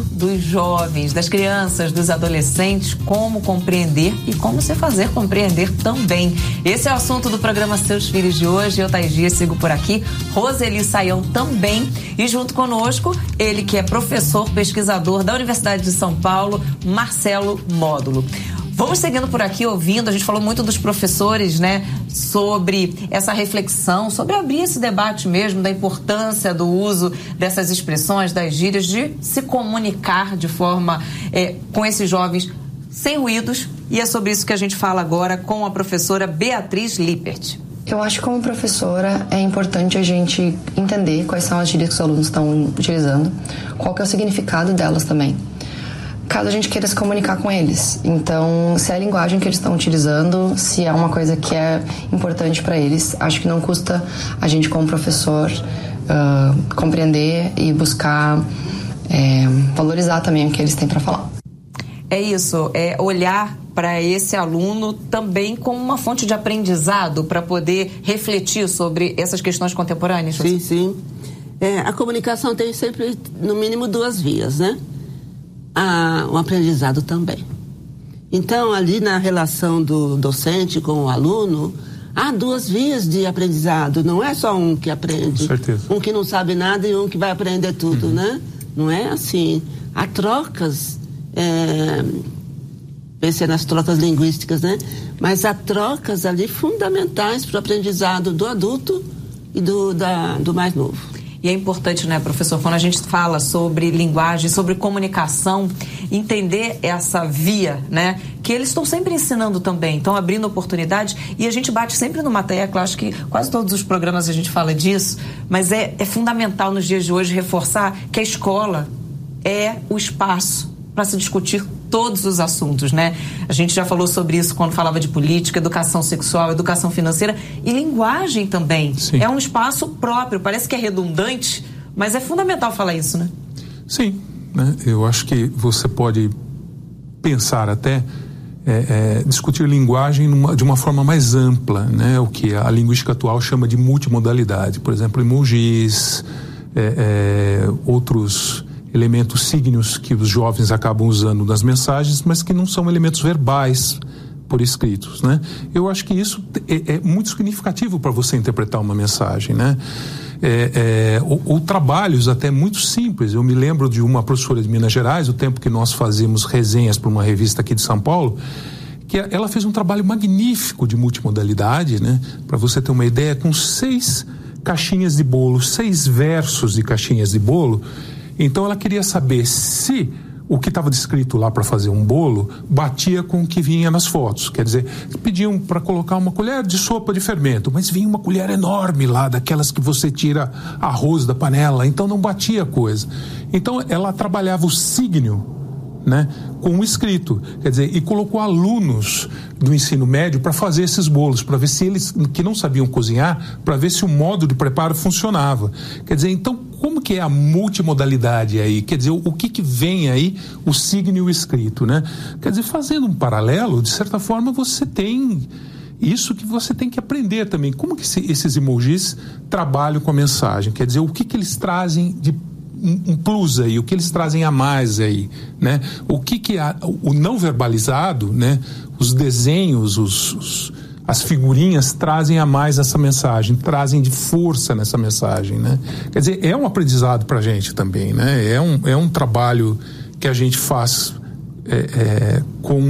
dos jovens, das crianças, dos adolescentes, como compreender e como se fazer compreender também. Esse é o assunto do programa Seus Filhos de hoje. Eu, Thais Dias, sigo por aqui, Roseli Saião também, e junto conosco, ele que é professor, pesquisador da Universidade de São Paulo, Marcelo Módulo. Vamos seguindo por aqui, ouvindo, a gente falou muito dos professores, né, sobre essa reflexão, sobre abrir esse debate mesmo, da importância do uso dessas expressões, das gírias, de se comunicar de forma, com esses jovens sem ruídos, e é sobre isso que a gente fala agora com a professora Beatriz Lippert. Eu acho que como professora é importante a gente entender quais são as gírias que os alunos estão utilizando, qual que é o significado delas também, caso a gente queira se comunicar com eles. Então, se é a linguagem que eles estão utilizando, se é uma coisa que é importante para eles, acho que não custa a gente, como professor, compreender e buscar valorizar também o que eles têm para falar. É isso, é olhar para esse aluno também como uma fonte de aprendizado para poder refletir sobre essas questões contemporâneas. Sim, sim. A comunicação tem sempre, no mínimo, duas vias, né? Um aprendizado também. Então, ali na relação do docente com o aluno, há duas vias de aprendizado. Não é só um que aprende. Com certeza. Um que não sabe nada e um que vai aprender tudo, né? Não é assim. Há trocas, pensei nas trocas linguísticas, né? Mas há trocas ali fundamentais para o aprendizado do adulto e do mais novo. E é importante, né, professor, quando a gente fala sobre linguagem, sobre comunicação, entender essa via, né, que eles estão sempre ensinando também, estão abrindo oportunidades, e a gente bate sempre numa tecla, acho que quase todos os programas a gente fala disso, mas é fundamental nos dias de hoje reforçar que a escola é o espaço para se discutir todos os assuntos, né? A gente já falou sobre isso quando falava de política, educação sexual, educação financeira e linguagem também. Sim. É um espaço próprio, parece que é redundante, mas é fundamental falar isso, né? Sim, né? Eu acho que você pode pensar até discutir linguagem de uma forma mais ampla, né? O que a linguística atual chama de multimodalidade, por exemplo, emojis, outros elementos sígnios que os jovens acabam usando nas mensagens, mas que não são elementos verbais por escritos, né? Eu acho que isso é muito significativo para você interpretar uma mensagem, né? Ou trabalhos até muito simples. Eu me lembro de uma professora de Minas Gerais, o tempo que nós fazíamos resenhas para uma revista aqui de São Paulo, que ela fez um trabalho magnífico de multimodalidade, né? Para você ter uma ideia, com 6 caixinhas de bolo, 6 versos de caixinhas de bolo. Então ela queria saber se o que estava descrito lá para fazer um bolo batia com o que vinha nas fotos. Quer dizer, pediam para colocar uma colher de sopa de fermento, mas vinha uma colher enorme lá, daquelas que você tira arroz da panela, então não batia a coisa. Então ela trabalhava o signo, né, com o escrito, quer dizer, e colocou alunos do ensino médio para fazer esses bolos, para ver se eles, que não sabiam cozinhar, para ver se o modo de preparo funcionava. Quer dizer, então, como que é a multimodalidade aí? Quer dizer, o que vem aí, o signo e o escrito, né? Quer dizer, fazendo um paralelo, de certa forma você tem isso que você tem que aprender também. Como que esses emojis trabalham com a mensagem? Quer dizer, o que eles trazem de um plus aí, o que eles trazem a mais aí, né? O que o não verbalizado, né? Os desenhos, as figurinhas trazem a mais essa mensagem, trazem de força nessa mensagem, né? Quer dizer, é um aprendizado pra gente também, né? É um trabalho que a gente faz com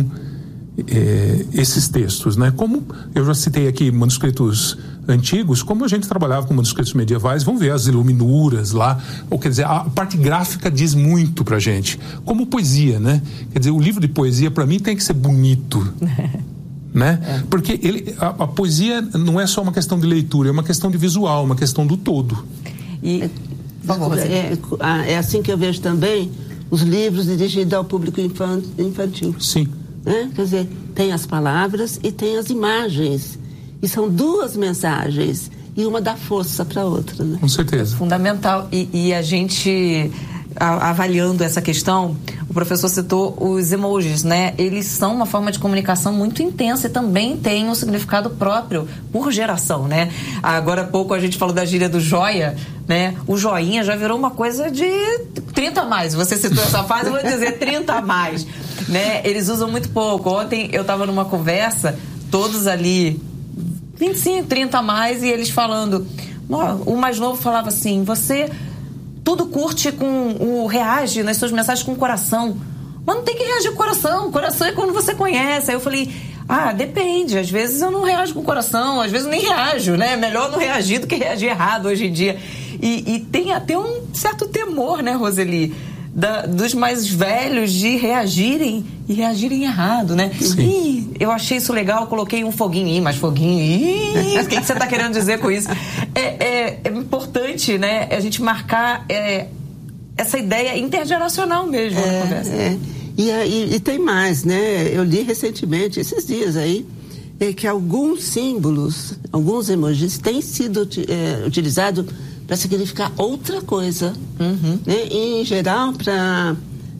esses textos, né? Como eu já citei aqui manuscritos antigos, como a gente trabalhava com manuscritos medievais, vamos ver as iluminuras lá, ou quer dizer, a parte gráfica diz muito pra gente, como poesia, né? Quer dizer, o livro de poesia pra mim tem que ser bonito, né? Porque a poesia não é só uma questão de leitura, é uma questão de visual, uma questão do todo. E, por favor, é assim que eu vejo também os livros dirigidos ao público infantil. Sim. Né? Quer dizer, tem as palavras e tem as imagens. E são duas mensagens. E uma dá força para a outra. Né? Com certeza. É fundamental. E a gente, avaliando essa questão, o professor citou os emojis, né? Eles são uma forma de comunicação muito intensa e também tem um significado próprio por geração, né? Agora há pouco a gente falou da gíria do joia, né? O joinha já virou uma coisa de 30 a mais. Você citou essa frase, eu vou dizer 30 a mais, né? Eles usam muito pouco. Ontem eu estava numa conversa, todos ali 25, 30 a mais, e eles falando, o mais novo falava assim, você tudo curte reage nas suas mensagens com o coração, mas não tem que reagir com o coração é quando você conhece. Aí eu falei, depende, às vezes eu não reajo com o coração, às vezes eu nem reajo, né? Melhor não reagir do que reagir errado hoje em dia. E tem até um certo temor, né, Roseli, dos mais velhos de reagirem e reagirem errado, né? Ih, eu achei isso legal, coloquei um foguinho, mas foguinho, o que você está querendo dizer com isso? É importante, né, a gente marcar essa ideia intergeracional mesmo na conversa. E tem mais, né? Eu li recentemente, esses dias aí, que alguns símbolos, alguns emojis têm sido utilizados para significar outra coisa, né? E, em geral, para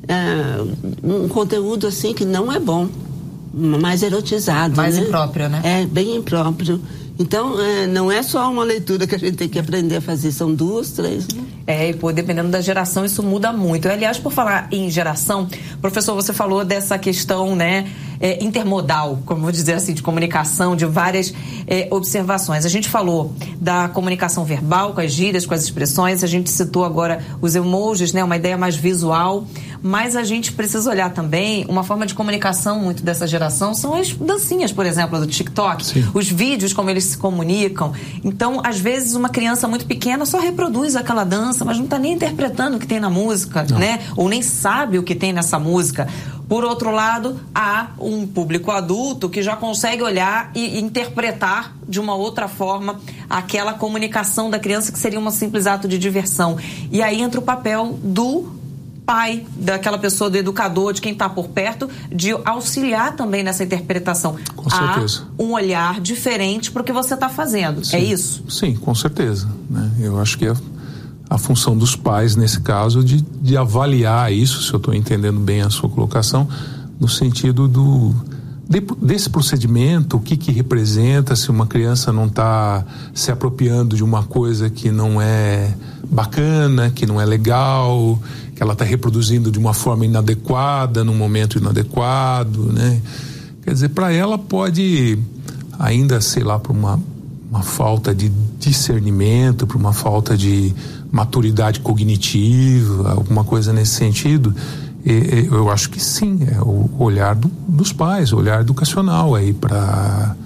um conteúdo assim que não é bom, mais erotizado, mais né? impróprio, né? É, bem impróprio. Então, não é só uma leitura que a gente tem que aprender a fazer, são 2, 3. E dependendo da geração, isso muda muito. Aliás, por falar em geração, professor, você falou dessa questão, né, intermodal, como vou dizer assim, de comunicação, de várias observações. A gente falou da comunicação verbal, com as gírias, com as expressões, a gente citou agora os emojis, né, uma ideia mais visual, mas a gente precisa olhar também, uma forma de comunicação muito dessa geração são as dancinhas, por exemplo, do TikTok. Sim. Os vídeos, como eles se comunicam. Então, às vezes, uma criança muito pequena só reproduz aquela dança, mas não está nem interpretando o que tem na música, né? Ou nem sabe o que tem nessa música. Por outro lado, há um público adulto que já consegue olhar e interpretar de uma outra forma aquela comunicação da criança, que seria um simples ato de diversão. E aí entra o papel do pai, daquela pessoa, do educador, de quem está por perto, de auxiliar também nessa interpretação. Com certeza. Há um olhar diferente para o que você está fazendo. Sim, é isso? Sim, com certeza, né? Eu acho que a função dos pais, nesse caso, de avaliar isso, se eu estou entendendo bem a sua colocação, no sentido desse procedimento, o que representa, se uma criança não está se apropriando de uma coisa que não é bacana, que não é legal, que ela está reproduzindo de uma forma inadequada, num momento inadequado, né? Quer dizer, para ela pode ainda, sei lá, por uma falta de discernimento, por uma falta de maturidade cognitiva, alguma coisa nesse sentido, eu acho que sim, é o olhar dos pais, o olhar educacional aí para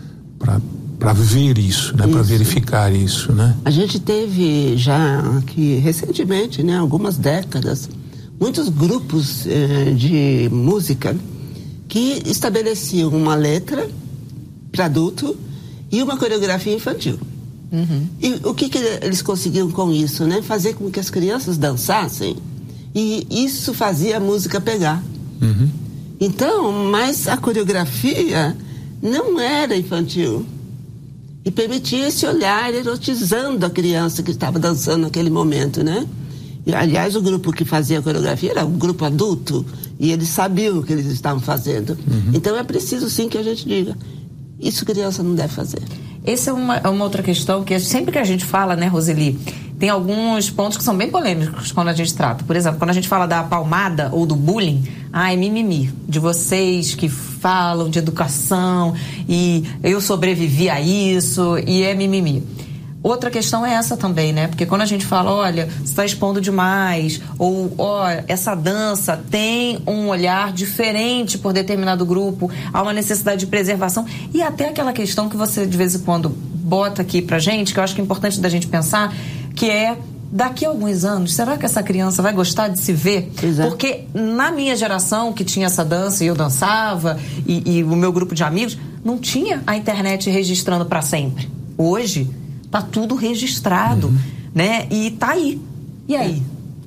ver isso, né? Para verificar isso, né? A gente teve já aqui recentemente, né, algumas décadas, muitos grupos de música que estabeleciam uma letra para adulto e uma coreografia infantil. E o que eles conseguiam com isso, né? Fazer com que as crianças dançassem, e isso fazia a música pegar. Então, mas a coreografia não era infantil e permitia esse olhar erotizando a criança que estava dançando naquele momento, né? E, aliás, o grupo que fazia a coreografia era um grupo adulto e eles sabiam o que eles estavam fazendo. Então é preciso sim que a gente diga, isso criança não deve fazer. Essa é uma outra questão que sempre que a gente fala, né, Roseli, tem alguns pontos que são bem polêmicos quando a gente trata. Por exemplo, quando a gente fala da palmada ou do bullying, é mimimi, de vocês que falam de educação e eu sobrevivi a isso, e é mimimi. Outra questão é essa também, né? Porque quando a gente fala, olha, você está expondo demais, ou, olha, essa dança tem um olhar diferente por determinado grupo, há uma necessidade de preservação, e até aquela questão que você de vez em quando bota aqui pra gente, que eu acho que é importante da gente pensar, que é, daqui a alguns anos, será que essa criança vai gostar de se ver? Exato. Porque na minha geração, que tinha essa dança e eu dançava, e o meu grupo de amigos, não tinha a internet registrando para sempre. Hoje tá tudo registrado, né? E tá aí. E aí?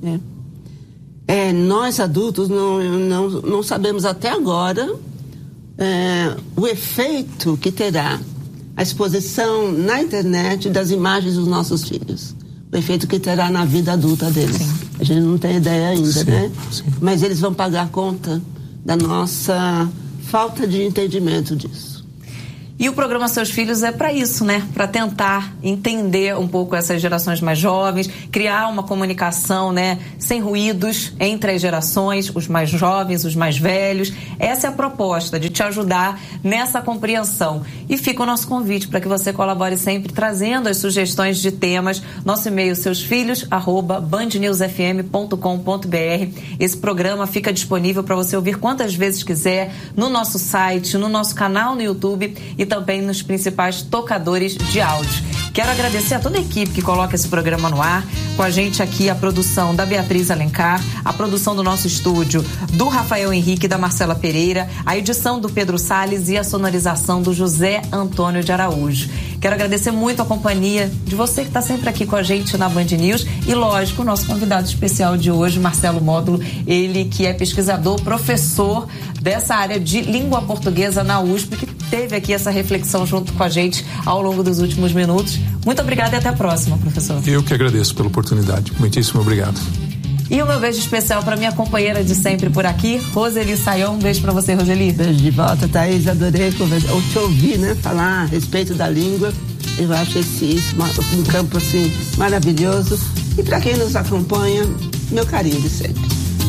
Nós adultos não sabemos até agora o efeito que terá a exposição na internet das imagens dos nossos filhos. O efeito que terá na vida adulta deles. Sim. A gente não tem ideia ainda, sim, né? Sim. Mas eles vão pagar a conta da nossa falta de entendimento disso. E o programa Seus Filhos é para isso, né? Para tentar entender um pouco essas gerações mais jovens, criar uma comunicação, né, sem ruídos entre as gerações, os mais jovens, os mais velhos. Essa é a proposta, de te ajudar nessa compreensão. E fica o nosso convite para que você colabore sempre trazendo as sugestões de temas. Nosso e-mail, seusfilhos@bandnewsfm.com.br. Esse programa fica disponível para você ouvir quantas vezes quiser no nosso site, no nosso canal no YouTube e também nos principais tocadores de áudio. Quero agradecer a toda a equipe que coloca esse programa no ar. Com a gente aqui a produção da Beatriz Alencar, a produção do nosso estúdio do Rafael Henrique e da Marcela Pereira, a edição do Pedro Salles e a sonorização do José Antônio de Araújo. Quero agradecer muito a companhia de você que está sempre aqui com a gente na Band News e, lógico, o nosso convidado especial de hoje, Marcelo Módulo, ele que é pesquisador, professor dessa área de língua portuguesa na USP, que teve aqui essa reflexão junto com a gente ao longo dos últimos minutos. Muito obrigada e até a próxima, professor. Eu que agradeço pela oportunidade. Muitíssimo obrigado. E o meu beijo especial para minha companheira de sempre por aqui, Roseli Sayão. Um beijo para você, Roseli. Beijo de volta, Thaís. Adorei conversar, ou te ouvir, né? Falar a respeito da língua. Eu acho isso um campo assim maravilhoso. E para quem nos acompanha, meu carinho de sempre.